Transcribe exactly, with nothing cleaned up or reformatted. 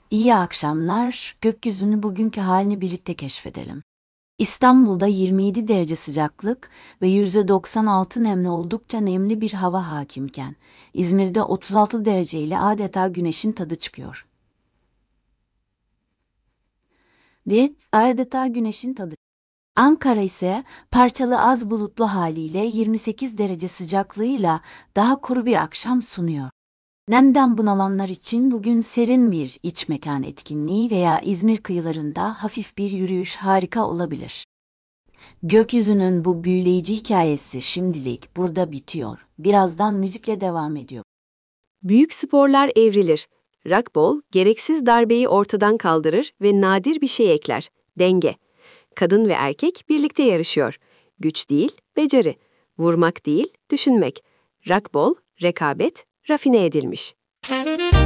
İyi akşamlar. Gökyüzünü bugünkü halini birlikte keşfedelim. İstanbul'da yirmi yedi derece sıcaklık ve yüzde doksan altı nemli oldukça nemli bir hava hakimken, İzmir'de otuz altı derece ile adeta güneşin tadı çıkıyor. Diye adeta güneşin tadı. Ankara ise parçalı az bulutlu haliyle yirmi sekiz derece sıcaklığıyla daha kuru bir akşam sunuyor. Nemden bunalanlar için bugün serin bir iç mekan etkinliği veya İzmir kıyılarında hafif bir yürüyüş harika olabilir. Gökyüzünün bu büyüleyici hikayesi şimdilik burada bitiyor. Birazdan müzikle devam ediyor. Büyük sporlar evrilir. Rockball, gereksiz darbeyi ortadan kaldırır ve nadir bir şey ekler. Denge. Kadın ve erkek birlikte yarışıyor. Güç değil, beceri. Vurmak değil, düşünmek. Rockball, rekabet, rafine edilmiş.